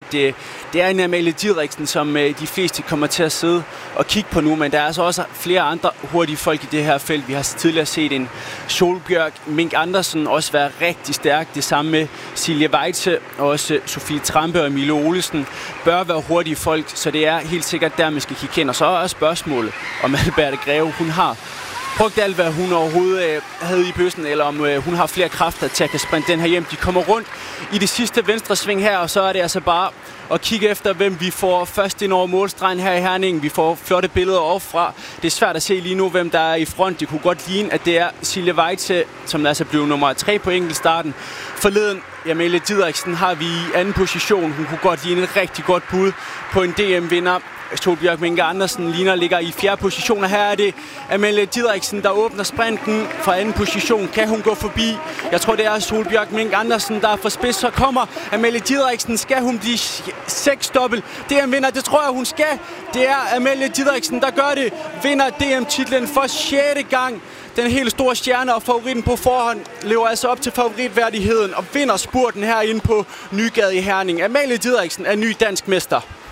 det er en Amalie Didriksen, som de fleste kommer til at sidde og kigge på nu, men der er altså også flere andre hurtige folk i det her felt. Vi har tidligere set en Solbjørg Mink Andersen også være rigtig stærk. Det samme med Silje Weitze, og også Sofie Trampe og Mille Olesen bør være hurtige folk, så det er helt sikkert der, man skal kigge hen. Og så er også spørgsmålet, om Alberte Greve, hun har brugt alt, hvad hun overhovedet havde i bøssen, eller om hun har flere kræfter til at kan sprinte den her hjem. De kommer rundt i det sidste venstre sving her, og så er det altså bare at kigge efter, hvem vi får først ind over målstregen her i Herning. Vi får flotte billeder overfra. Det er svært at se lige nu, hvem der er i front. Det kunne godt ligne, at det er Silje Weitze, som altså blev nummer 3 på enkeltstarten. Forleden, Amalie Didriksen har vi i anden position. Hun kunne godt ligne et rigtig godt bud på en DM-vinder. Solbjørg Mink Andersen ligger i 4. position, og her er det Amalie Didriksen, der åbner sprinten fra anden position. Kan hun gå forbi? Jeg tror, det er Solbjørg Mink Andersen, der er for spids. Så kommer Amalie Didriksen. Skal hun blive 6-dobbelt DM-vinder? Det tror jeg, hun skal. Det er Amalie Didriksen, der gør det. Vinder DM-titlen for 6. gang. Den helt store stjerne og favoritten på forhånd lever altså op til favoritværdigheden og vinder spurten herinde på Nygade i Herning. Amalie Didriksen er ny dansk mester.